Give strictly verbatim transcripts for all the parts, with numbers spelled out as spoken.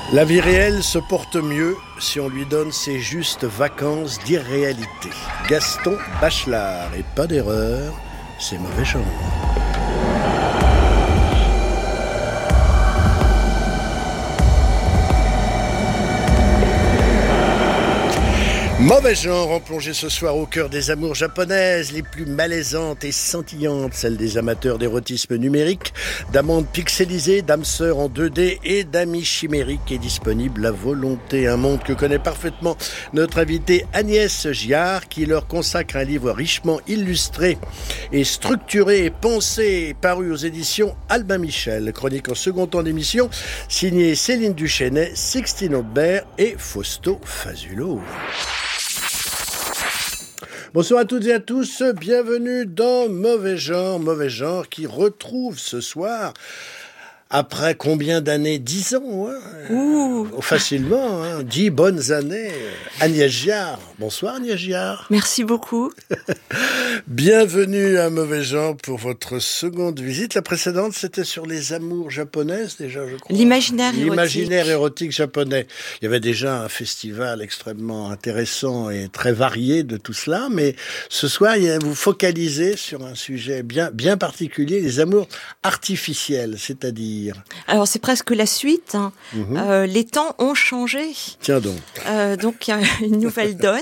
La vie réelle se porte mieux si on lui donne ses justes vacances d'irréalité. Gaston Bachelard, et pas d'erreur, c'est mauvais genre. Mauvais genre en plongée ce soir au cœur des amours japonaises, les plus malaisantes et scintillantes, celles des amateurs d'érotisme numérique, d'amantes pixelisées, d'âmes sœurs en deux D et d'amis chimériques et disponibles à volonté. Un monde que connaît parfaitement notre invitée Agnès Giard, qui leur consacre un livre richement illustré et structuré et pensé, paru aux éditions Albin Michel. Chronique en second temps d'émission, signée Céline Duchesnay, Sixtine Aubert et Fausto Fazulo. Bonsoir à toutes et à tous, bienvenue dans Mauvais Genre, Mauvais Genre qui retrouve ce soir, après combien d'années? Dix ans, hein Ouh. Facilement, hein dix bonnes années. Agnès Giard. Bonsoir Agnès Giard. Merci beaucoup. Bienvenue à Mauvais Genre pour votre seconde visite. La précédente, c'était sur les amours japonaises déjà, je crois. L'imaginaire érotique. L'imaginaire érotique japonais. Il y avait déjà un festival extrêmement intéressant et très varié de tout cela, mais ce soir, vous focalisez sur un sujet bien, bien particulier, les amours artificiels, c'est-à-dire... Alors c'est presque la suite. Hein. Mmh. Euh, les temps ont changé. Tiens donc. Euh, donc il y a une nouvelle donne.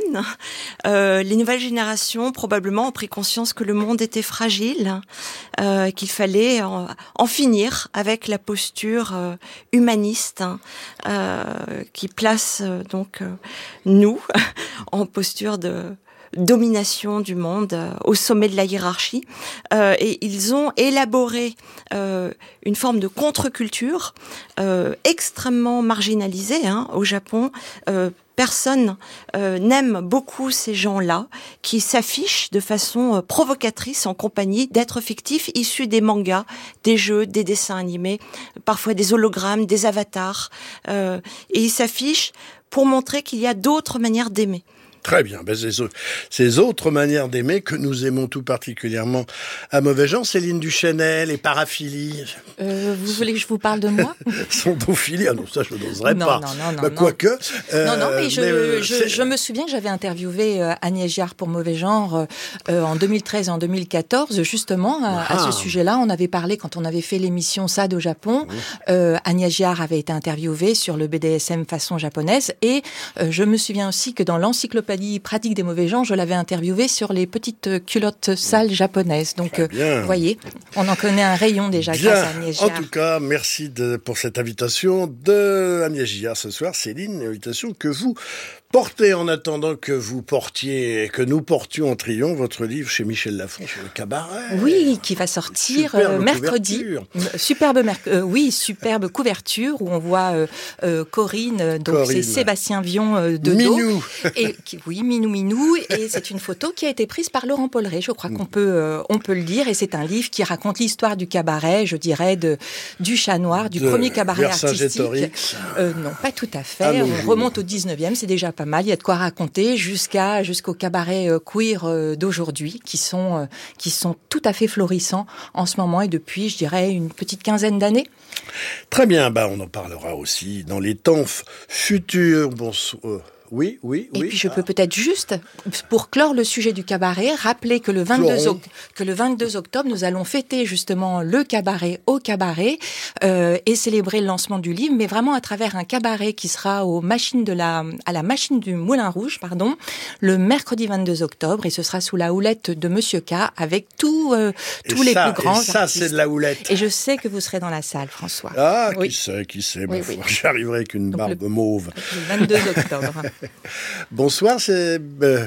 Euh, les nouvelles générations probablement ont pris conscience que le monde était fragile, euh, qu'il fallait en, en finir avec la posture euh, humaniste hein, euh, qui place euh, donc euh, nous en posture de domination du monde euh, au sommet de la hiérarchie euh, et ils ont élaboré euh, une forme de contre-culture euh, extrêmement marginalisée hein, au Japon. Euh, Personne euh, n'aime beaucoup ces gens-là qui s'affichent de façon euh, provocatrice en compagnie d'êtres fictifs issus des mangas, des jeux, des dessins animés, parfois des hologrammes, des avatars. Euh, et ils s'affichent pour montrer qu'il y a d'autres manières d'aimer. Très bien. Ben, c'est ces autres manières d'aimer que nous aimons tout particulièrement à Mauvais Genre. Céline Duchesnay, les paraphilies. Euh, vous voulez que je vous parle de moi? Sondophilie, ah non, ça je n'oserais non, pas. Non, non, non. Bah, Quoique. Euh, non, non, mais, je, mais je, je me souviens que j'avais interviewé euh, Agnès Giard pour Mauvais Genre euh, en deux mille treize et en deux mille quatorze, justement, à, ah. à ce sujet-là. On avait parlé, quand on avait fait l'émission S A D au Japon, mmh. euh, Agnès Giard avait été interviewée sur le B D S M façon japonaise. Et euh, je me souviens aussi que dans l'encyclopédie pratique des mauvais genres, je l'avais interviewé sur les petites culottes sales japonaises. Donc, euh, vous voyez, on en connaît un rayon déjà bien. grâce à Agnès Giard. En tout cas, merci de, pour cette invitation de Agnès Giard ce soir. Céline, une invitation que vous portez en attendant que vous portiez, que nous portions en triomphe votre livre chez Michel Lafon sur le cabaret. Oui, qui va sortir superbe euh, mercredi. Couverture. Superbe, mer- euh, oui, superbe couverture où on voit euh, euh, Corinne, donc Corinne. c'est Sébastien Vion euh, de Minou. dos. Et qui, oui, Minou Minou. Et c'est une photo qui a été prise par Laurent Polleret. Je crois qu'on peut, euh, on peut le dire. Et c'est un livre qui raconte l'histoire du cabaret, je dirais, de du Chat Noir, du de premier cabaret artistique. Euh, non, pas tout à fait. Ah, on remonte au dix-neuvième, c'est déjà pas mal. Il y a de quoi raconter jusqu'à jusqu'au cabaret euh, queer euh, d'aujourd'hui, qui sont euh, qui sont tout à fait florissants en ce moment et depuis, je dirais, une petite quinzaine d'années. Très bien, bah on en parlera aussi dans les temps f- futurs. Bonsoir. Oui, oui, oui. Et puis je peux ah. peut-être juste, pour clore le sujet du cabaret, rappeler que le vingt-deux, oct- que le vingt-deux octobre, nous allons fêter justement le cabaret au cabaret euh, et célébrer le lancement du livre, mais vraiment à travers un cabaret qui sera aux machines de la, à la machine du Moulin Rouge, pardon, le mercredi vingt-deux octobre, et ce sera sous la houlette de Monsieur K, avec tout, euh, tous les ça, plus grands et ça, artistes. c'est de la houlette. Et je sais que vous serez dans la salle, François. Ah, oui. qui sait, qui sait. Oui, bon, oui. J'arriverai avec une Donc barbe le, mauve. Le vingt-deux octobre. Bonsoir, c'est... Euh...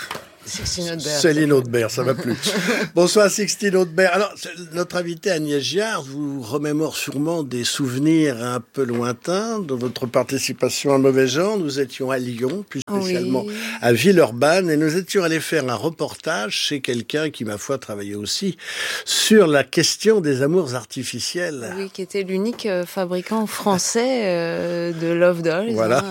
Céline Audebert, ça va plus. Bonsoir Sixtine Audebert. Alors, notre invitée Agnès Giard vous remémore sûrement des souvenirs un peu lointains de votre participation à Mauvais Genre. Nous étions à Lyon, plus spécialement oui. à Villeurbanne, et nous étions allés faire un reportage chez quelqu'un qui, ma foi, travaillait aussi sur la question des amours artificiels. Oui, qui était l'unique fabricant français euh, de Love Dolls. Voilà. Hein,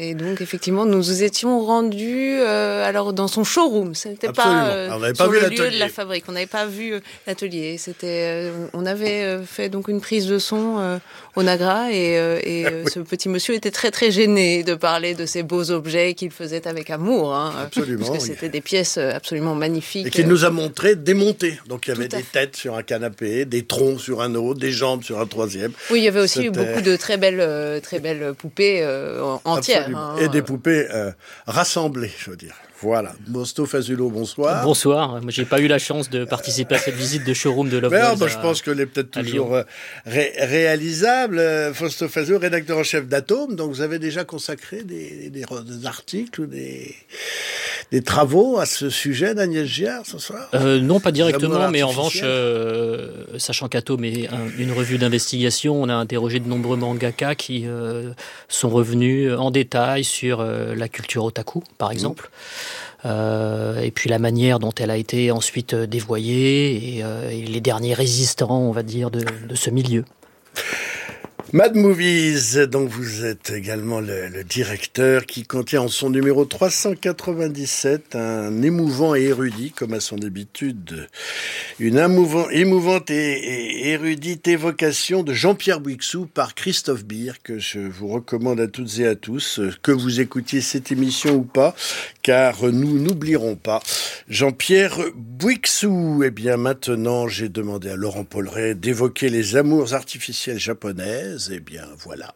Et donc, effectivement, nous nous étions rendus euh, alors dans son showroom. Ce n'était pas, euh, on n'avait sur pas vu le l'atelier. lieu de la fabrique. On n'avait pas vu euh, l'atelier. C'était, euh, on avait euh, fait donc une prise de son euh, au Nagra et, euh, et euh, oui. ce petit monsieur était très très gêné de parler de ces beaux objets qu'il faisait avec amour. Hein, absolument. Parce que c'était oui. des pièces absolument magnifiques. Et qu'il nous a montré démontées. Donc il y avait Tout des têtes sur un canapé, des troncs sur un autre, des jambes sur un troisième. Oui, il y avait aussi c'était... beaucoup de très belles, euh, très belles poupées euh, entières. Hein. Et des poupées euh, rassemblées, je veux dire. Voilà. Fausto Fazulo, bonsoir. Bonsoir. Moi, j'ai pas eu la chance de participer à cette visite de showroom de Love Mais Dolls. bah, je pense qu'elle est peut-être toujours ré- réalisable. Fausto Fazulo, rédacteur en chef d'Atome. Donc, vous avez déjà consacré des, des, des articles ou des, des travaux à ce sujet d'Agnès Giard ce soir euh, Non, pas directement, mais en revanche, euh, sachant qu'Atome est un, une revue d'investigation, on a interrogé de nombreux mangaka qui euh, sont revenus en détail sur euh, la culture otaku, par exemple. Mmh. Euh, et puis la manière dont elle a été ensuite dévoyée et, euh, et les derniers résistants, on va dire, de, de ce milieu. Mad Movies, donc vous êtes également le, le directeur qui contient en son numéro trois cent quatre-vingt-dix-sept un émouvant et érudit, comme à son habitude, une émouvant, émouvante et, et érudite évocation de Jean-Pierre Bouixou par Christophe Beer, que je vous recommande à toutes et à tous, que vous écoutiez cette émission ou pas, car nous n'oublierons pas Jean-Pierre Bouixou. Eh bien maintenant, j'ai demandé à Laurent Polleret d'évoquer les amours artificielles japonaises. Eh bien, voilà.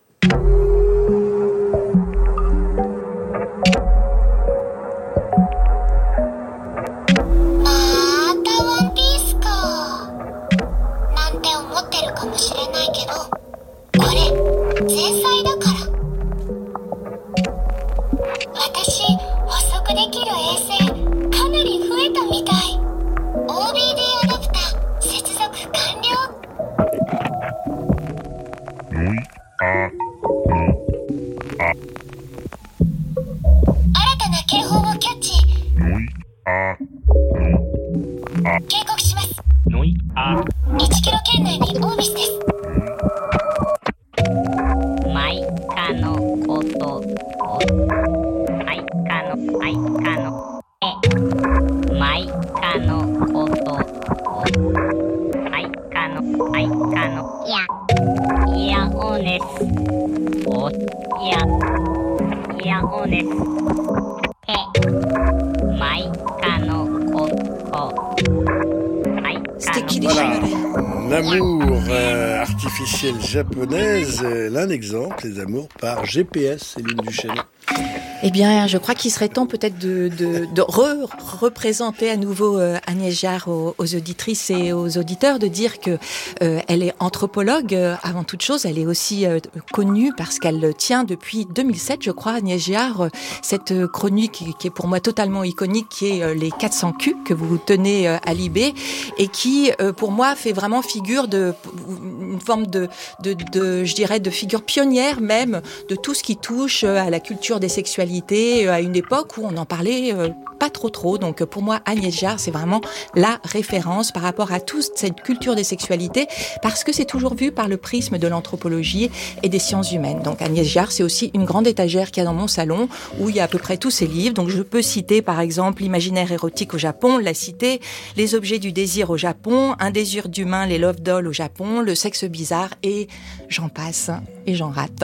L'amour euh, artificiel japonaise, euh, l'un exemple, les amours par G P S, Céline Duchesne. Eh bien, je crois qu'il serait temps peut-être de, de, de re, représenter à nouveau euh, Agnès Giard aux, aux auditrices et aux auditeurs, de dire que euh, elle est anthropologue euh, avant toute chose. Elle est aussi euh, connue parce qu'elle tient depuis deux mille sept, je crois, Agnès Giard, euh, cette euh, chronique qui, qui est pour moi totalement iconique, qui est euh, les quatre cents Q que vous tenez euh, à Libé et qui, euh, pour moi, fait vraiment figure de une forme de, de, de, je dirais, de figure pionnière même de tout ce qui touche à la culture des sexualités à une époque où on n'en parlait euh, pas trop trop. Donc pour moi, Agnès Giard, c'est vraiment la référence par rapport à toute cette culture des sexualités, parce que c'est toujours vu par le prisme de l'anthropologie et des sciences humaines. Donc Agnès Giard, c'est aussi une grande étagère qu'il y a dans mon salon, où il y a à peu près tous ses livres. Donc je peux citer par exemple l'imaginaire érotique au Japon, la cité, les objets du désir au Japon, un désir d'humain, les love dolls au Japon, le sexe bizarre, et j'en passe et j'en rate.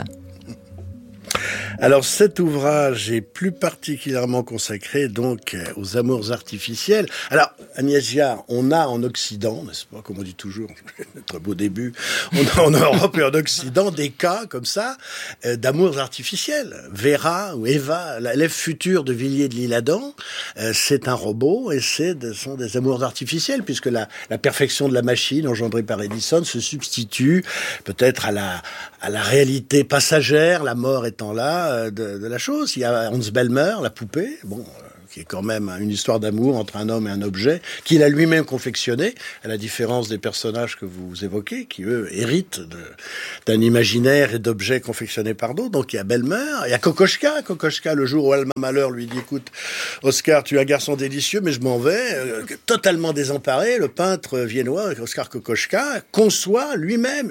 Alors cet ouvrage est plus particulièrement consacré donc aux amours artificielles. Alors Agnès Giard, on a en Occident, n'est-ce pas, comme on dit toujours, notre beau début, on a en Europe et en Occident des cas comme ça euh, d'amours artificiels. Vera ou Eva, l'élève future de Villiers de l'Isle-Adam, euh, c'est un robot et c'est ce sont des amours artificiels, puisque la, la perfection de la machine engendrée par Edison se substitue peut-être à la, à la réalité passagère, la mort étant là, de, de la chose. Il y a Hans Bellmer, la poupée, bon, euh, qui est quand même une histoire d'amour entre un homme et un objet, qu'il a lui-même confectionné, à la différence des personnages que vous évoquez, qui eux héritent de, d'un imaginaire et d'objets confectionnés par d'autres. Donc il y a Bellmer, il y a Kokoschka, Kokoschka, le jour où Alma Mahler lui dit, écoute, Oscar, tu es un garçon délicieux, mais je m'en vais, euh, totalement désemparé, le peintre viennois, Oskar Kokoschka, conçoit lui-même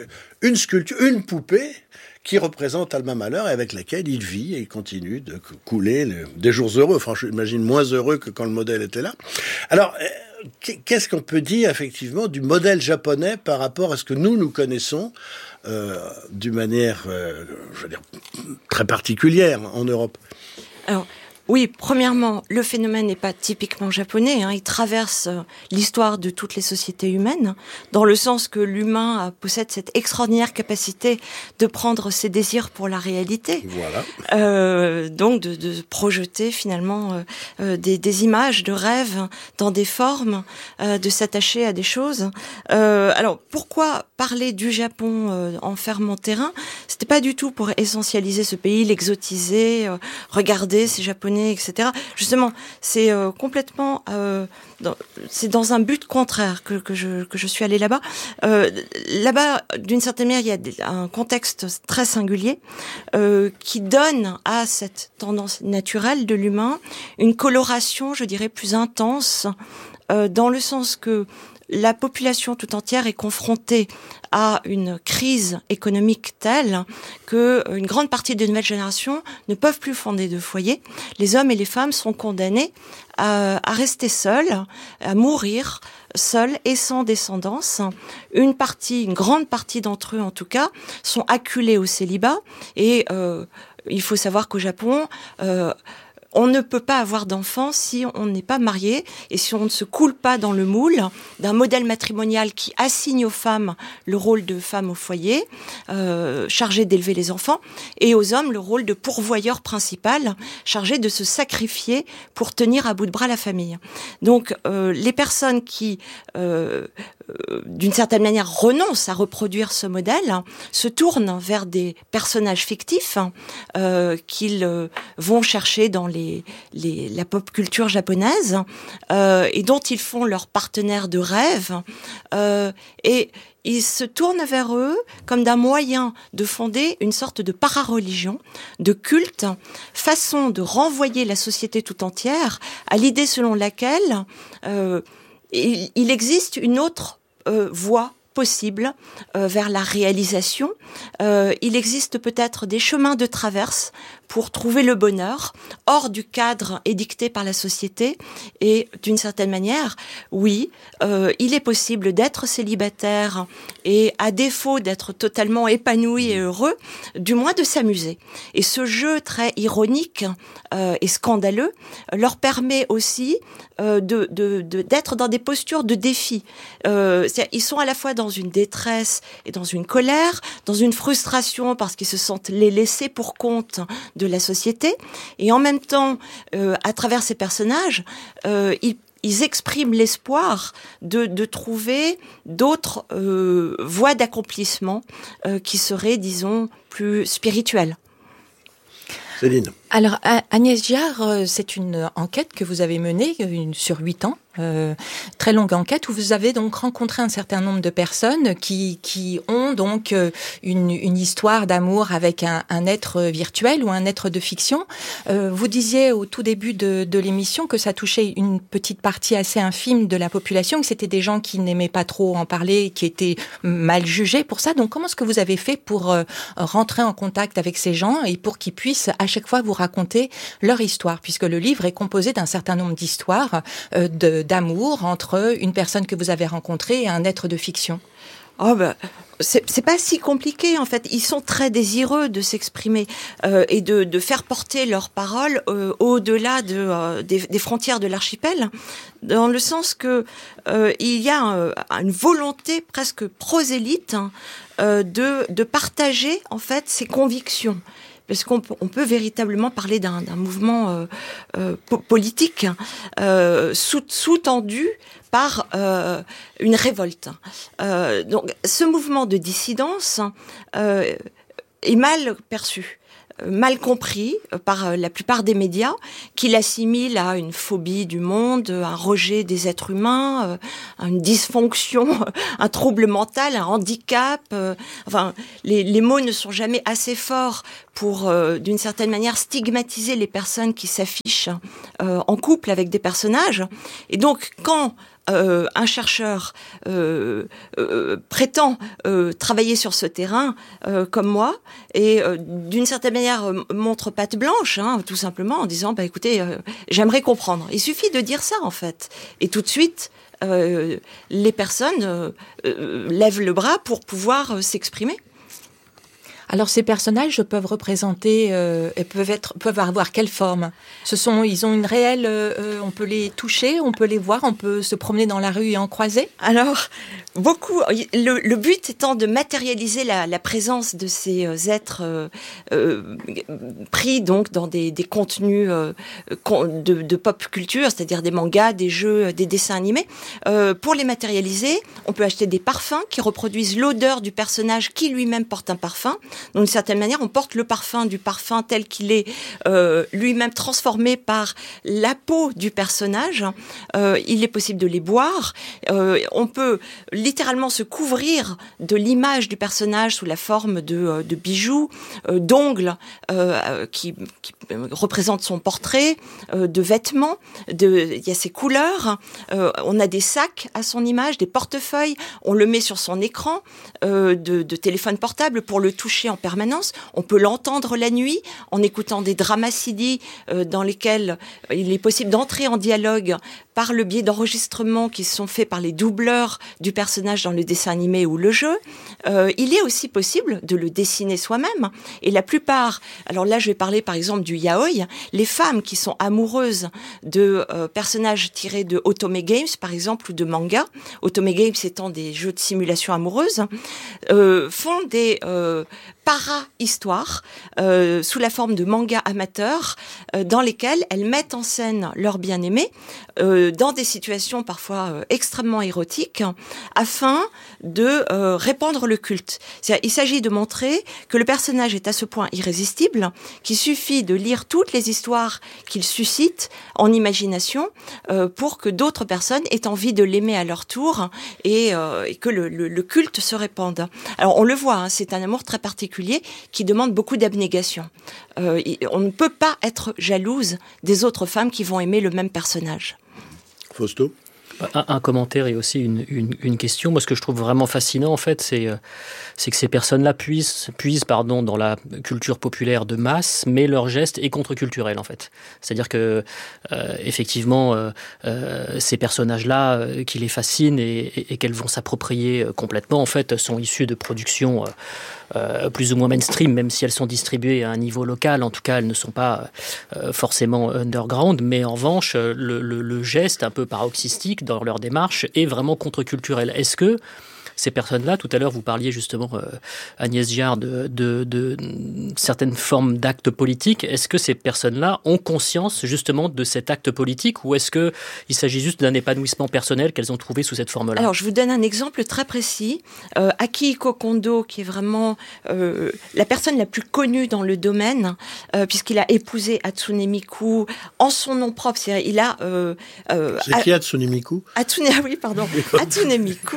une sculpture, une poupée qui représente Alma Mahler et avec laquelle il vit et il continue de couler le, des jours heureux. Franchement, j'imagine moins heureux que quand le modèle était là. Alors, qu'est-ce qu'on peut dire effectivement du modèle japonais par rapport à ce que nous, nous connaissons euh, d'une manière, euh, je veux dire, très particulière en Europe? Alors, oui, premièrement, le phénomène n'est pas typiquement japonais, hein. Il traverse euh, l'histoire de toutes les sociétés humaines, dans le sens que l'humain euh, possède cette extraordinaire capacité de prendre ses désirs pour la réalité. Voilà. Euh, donc de, de projeter finalement euh, euh, des, des images de rêves dans des formes, euh, de s'attacher à des choses. Euh, alors pourquoi parler du Japon euh, en fermant terrain? C'était pas du tout pour essentialiser ce pays, l'exotiser, euh, regarder ces Japonais, et cetera. Justement, c'est euh, complètement, euh, dans, c'est dans un but contraire que, que je que je suis allée là-bas. Euh, là-bas, d'une certaine manière, il y a des, un contexte très singulier euh, qui donne à cette tendance naturelle de l'humain une coloration, je dirais, plus intense, euh, dans le sens que la population tout entière est confrontée à une crise économique telle que une grande partie des nouvelles générations ne peuvent plus fonder de foyer. Les hommes et les femmes sont condamnés à, à rester seuls, à mourir seuls et sans descendance. Une partie, une grande partie d'entre eux en tout cas, sont acculés au célibat. Et euh, il faut savoir qu'au Japon, euh, on ne peut pas avoir d'enfants si on n'est pas marié et si on ne se coule pas dans le moule d'un modèle matrimonial qui assigne aux femmes le rôle de femme au foyer, euh, chargée d'élever les enfants, et aux hommes le rôle de pourvoyeur principal, chargé de se sacrifier pour tenir à bout de bras la famille. Donc euh, les personnes qui, euh, euh, d'une certaine manière, renoncent à reproduire ce modèle, se tournent vers des personnages fictifs euh, qu'ils euh, vont chercher dans les Les, les, la pop culture japonaise euh, et dont ils font leur partenaire de rêve euh, et ils se tournent vers eux comme d'un moyen de fonder une sorte de para-religion, de culte, façon de renvoyer la société tout entière à l'idée selon laquelle euh, il, il existe une autre euh, voie possible euh, vers la réalisation. Euh, il existe peut-être des chemins de traverse pour trouver le bonheur hors du cadre édicté par la société. Et d'une certaine manière, oui, euh, il est possible d'être célibataire et, à défaut d'être totalement épanoui et heureux, du moins de s'amuser. Et ce jeu très ironique euh, et scandaleux leur permet aussi euh, de, de, de, d'être dans des postures de défi. Euh, ils sont à la fois dans une détresse et dans une colère, dans une frustration parce qu'ils se sentent les laissés pour compte de la société, et en même temps, euh, à travers ces personnages, euh, ils, ils expriment l'espoir de, de trouver d'autres euh, voies d'accomplissement euh, qui seraient, disons, plus spirituelles. Céline. Alors, Agnès Giard, c'est une enquête que vous avez menée une, sur huit ans, euh, très longue enquête, où vous avez donc rencontré un certain nombre de personnes qui, qui ont donc une, une histoire d'amour avec un, un être virtuel ou un être de fiction. Euh, vous disiez au tout début de, de l'émission que ça touchait une petite partie assez infime de la population, que c'était des gens qui n'aimaient pas trop en parler, qui étaient mal jugés pour ça. Donc, comment est-ce que vous avez fait pour euh, rentrer en contact avec ces gens et pour qu'ils puissent à chaque fois vous raconter leur histoire, puisque le livre est composé d'un certain nombre d'histoires euh, de, d'amour entre une personne que vous avez rencontrée et un être de fiction? Oh ben, c'est, c'est pas si compliqué en fait. Ils sont très désireux de s'exprimer euh, et de, de faire porter leurs paroles euh, au-delà de, euh, des, des frontières de l'archipel, dans le sens que euh, il y a euh, une volonté presque prosélyte hein, euh, de, de partager en fait ses convictions. Parce qu'on peut, on peut véritablement parler d'un, d'un mouvement euh, euh, po- politique euh, sous, sous-tendu par euh, une révolte. Euh, donc, ce mouvement de dissidence euh, est mal perçu, mal compris par la plupart des médias, qui l'assimilent à une phobie du monde, un rejet des êtres humains, une dysfonction, un trouble mental, un handicap. Enfin, les, les mots ne sont jamais assez forts pour, euh, d'une certaine manière, stigmatiser les personnes qui s'affichent euh, en couple avec des personnages. Et donc, quand euh, un chercheur euh, euh, prétend euh, travailler sur ce terrain euh, comme moi et euh, d'une certaine manière euh, montre patte blanche, hein, tout simplement en disant bah écoutez, euh, j'aimerais comprendre. Il suffit de dire ça en fait, et tout de suite euh, les personnes euh, euh, lèvent le bras pour pouvoir euh, s'exprimer. Alors ces personnages peuvent représenter euh, et peuvent être peuvent avoir quelle forme? Ce sont ils ont une réelle euh, on peut les toucher, on peut les voir, on peut se promener dans la rue et en croiser? Alors beaucoup le, le but étant de matérialiser la, la présence de ces euh, êtres euh, euh, pris donc dans des, des contenus euh, de, de pop culture, c'est-à-dire des mangas, des jeux, des dessins animés. Euh, pour les matérialiser, on peut acheter des parfums qui reproduisent l'odeur du personnage qui lui-même porte un parfum. Donc, d'une certaine manière, on porte le parfum du parfum tel qu'il est euh, lui-même transformé par la peau du personnage. Euh, il est possible de les boire. Euh, on peut littéralement se couvrir de l'image du personnage sous la forme de, de bijoux, euh, d'ongles euh, qui, qui représentent son portrait, euh, de vêtements. De, il y a ses couleurs. Euh, on a des sacs à son image, des portefeuilles. On le met sur son écran euh, de, de téléphone portable pour le toucher en permanence. On peut l'entendre la nuit en écoutant des dramas C D euh, dans lesquels il est possible d'entrer en dialogue par le biais d'enregistrements qui sont faits par les doubleurs du personnage dans le dessin animé ou le jeu. Euh, il est aussi possible de le dessiner soi-même. Et la plupart, alors là je vais parler par exemple du yaoi, les femmes qui sont amoureuses de euh, personnages tirés de Otome Games par exemple ou de manga, Otome Games étant des jeux de simulation amoureuse, euh, font des euh, para-histoires euh, sous la forme de mangas amateurs euh, dans lesquels elles mettent en scène leur bien-aimé euh, dans des situations parfois euh, extrêmement érotiques afin de euh, répandre le culte. C'est-à-dire, il s'agit de montrer que le personnage est à ce point irrésistible qu'il suffit de lire toutes les histoires qu'il suscite en imagination euh, pour que d'autres personnes aient envie de l'aimer à leur tour et, euh, et que le, le, le culte se répande. Alors on le voit, hein, c'est un amour très particulier qui demande beaucoup d'abnégation. Euh, on ne peut pas être jalouse des autres femmes qui vont aimer le même personnage. Fausto ? Un, un commentaire et aussi une, une, une question. Moi, ce que je trouve vraiment fascinant, en fait, c'est, c'est que ces personnes-là puisent, puisent pardon, dans la culture populaire de masse, mais leur geste est contre-culturel, en fait. C'est-à-dire que, euh, effectivement, euh, euh, ces personnages-là, euh, qui les fascinent et, et, et qu'elles vont s'approprier complètement, en fait, sont issus de productions euh, euh, plus ou moins mainstream, même si elles sont distribuées à un niveau local. En tout cas, elles ne sont pas euh, forcément underground, mais en revanche, le, le, le geste un peu paroxystique dans leur démarche est vraiment contre-culturel. Est-ce que ces personnes-là, tout à l'heure vous parliez justement, euh, Agnès Giard, de, de, de, de certaines formes d'actes politiques, est-ce que ces personnes-là ont conscience justement de cet acte politique ou est-ce qu'il s'agit juste d'un épanouissement personnel qu'elles ont trouvé sous cette forme-là ? Alors je vous donne un exemple très précis. Euh, Akihiko Kondo, qui est vraiment euh, la personne la plus connue dans le domaine, euh, puisqu'il a épousé Hatsune Miku en son nom propre. C'est-à-dire, il a... Euh, euh, C'est qui Hatsune Miku ? Hatsune, ah oui, pardon. Hatsune Miku.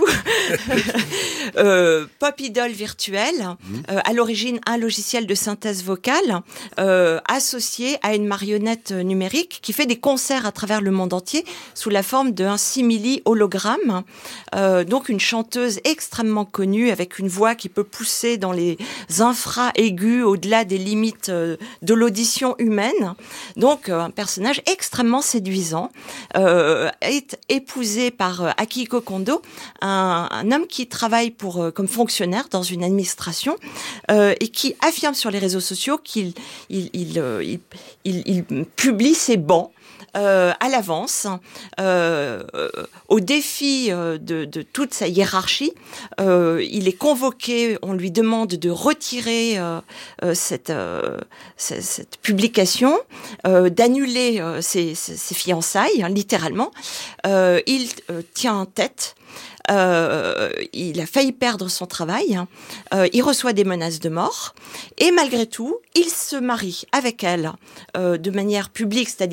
Euh, pop idol virtuel, mmh. euh, à l'origine un logiciel de synthèse vocale euh, associé à une marionnette numérique qui fait des concerts à travers le monde entier sous la forme d'un simili hologramme. Euh, donc une chanteuse extrêmement connue avec une voix qui peut pousser dans les infra-aigus au-delà des limites euh, de l'audition humaine. Donc euh, un personnage extrêmement séduisant, euh, est épousé par euh, Akihiko Kondo, un, un homme qui travaille pour, euh, comme fonctionnaire dans une administration euh, et qui affirme sur les réseaux sociaux qu'il il, il, euh, il, il, il publie ses bans Euh, à l'avance, euh, euh, au défi euh, de, de toute sa hiérarchie. Euh, il est convoqué, on lui demande de retirer euh, euh, cette, euh, cette, cette publication, euh, d'annuler euh, ses, ses, ses fiançailles, hein, littéralement. Euh, il euh, tient tête. Euh, il a failli perdre son travail, euh, il reçoit des menaces de mort et malgré tout, il se marie avec elle euh, de manière publique, c'est-à-dire qu'il y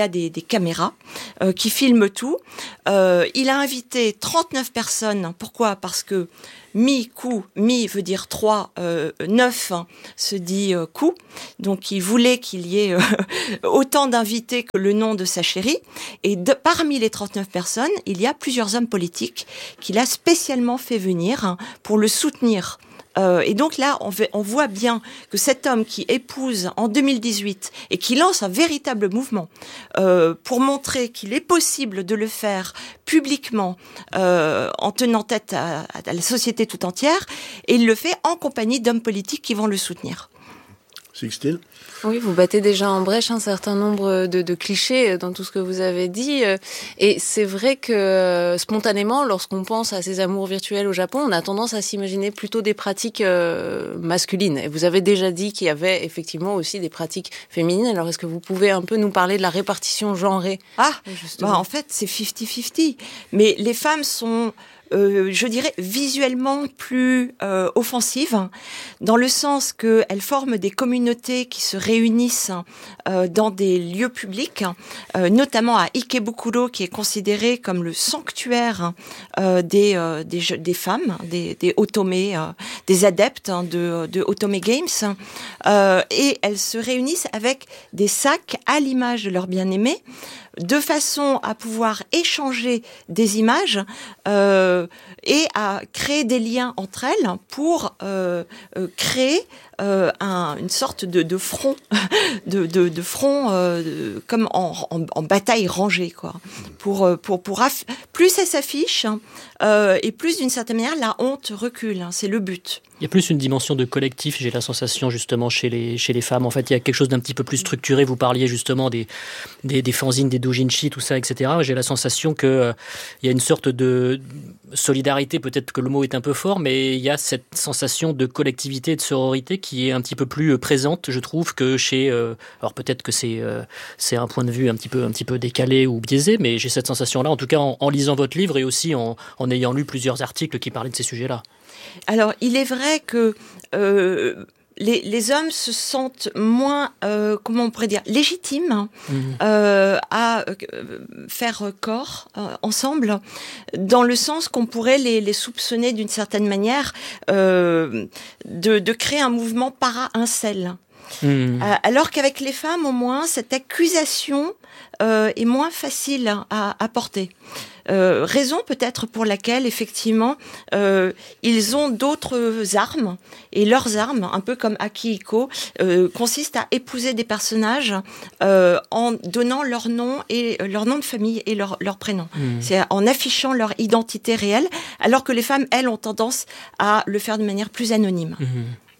a des, des caméras euh, qui filment tout. Euh, il a invité trente-neuf personnes. Pourquoi ? Parce que mi, coup, mi veut dire trois, euh, neuf hein, se dit euh, coup. Donc, il voulait qu'il y ait euh, autant d'invités que le nom de sa chérie. Et de, parmi les trente-neuf personnes, il y a plusieurs hommes politiques qu'il a spécialement fait venir hein, pour le soutenir. Euh, et donc là, on, v- on voit bien que cet homme qui épouse en deux mille dix-huit et qui lance un véritable mouvement euh, pour montrer qu'il est possible de le faire publiquement euh, en tenant tête à, à la société tout entière, et il le fait en compagnie d'hommes politiques qui vont le soutenir. Sixtine ? Oui, vous battez déjà en brèche un certain nombre de, de clichés dans tout ce que vous avez dit. Et c'est vrai que spontanément, lorsqu'on pense à ces amours virtuels au Japon, on a tendance à s'imaginer plutôt des pratiques euh, masculines. Et vous avez déjà dit qu'il y avait effectivement aussi des pratiques féminines. Alors, est-ce que vous pouvez un peu nous parler de la répartition genrée ? Ah, bah en fait, c'est cinquante-cinquante. Mais les femmes sont... Euh, je dirais visuellement plus euh, offensive, dans le sens qu'elles forment des communautés qui se réunissent euh, dans des lieux publics, euh, notamment à Ikebukuro, qui est considéré comme le sanctuaire euh, des, euh, des des femmes, des, des otome, euh, des adeptes hein, de, de Otome Games, euh, et elles se réunissent avec des sacs à l'image de leur bien-aimé, de façon à pouvoir échanger des images euh, et à créer des liens entre elles pour euh, euh, créer euh, un, une sorte de, de front, de, de, de front euh, de, comme en, en, en bataille rangée, quoi. Pour, pour, pour aff- plus ça s'affiche euh, et plus d'une certaine manière la honte recule. Hein, c'est le but. Il y a plus une dimension de collectif, j'ai la sensation justement chez les, chez les femmes. En fait, il y a quelque chose d'un petit peu plus structuré. Vous parliez justement des, des, des fanzines, des doujinshi, tout ça, et cetera. J'ai la sensation qu'il euh, y a une sorte de solidarité, peut-être que le mot est un peu fort, mais il y a cette sensation de collectivité et de sororité qui est un petit peu plus présente, je trouve, que chez... Euh, alors peut-être que c'est, euh, c'est un point de vue un petit peu, un petit peu décalé ou biaisé, mais j'ai cette sensation-là, en tout cas en, en lisant votre livre et aussi en, en ayant lu plusieurs articles qui parlaient de ces sujets-là. Alors, il est vrai que euh, les, les hommes se sentent moins, euh, comment on pourrait dire, légitimes mmh. euh, à euh, faire corps euh, ensemble, dans le sens qu'on pourrait les, les soupçonner d'une certaine manière euh, de, de créer un mouvement para-incel. Mmh. Euh, alors qu'avec les femmes, au moins, cette accusation euh, est moins facile à, à porter. Euh, raison peut-être pour laquelle, effectivement, euh, ils ont d'autres armes, et leurs armes, un peu comme Akihiko, euh, consistent à épouser des personnages euh, en donnant leur nom et leur nom de famille et leur, leur prénom. Mmh. C'est en affichant leur identité réelle, alors que les femmes, elles, ont tendance à le faire de manière plus anonyme. Mmh.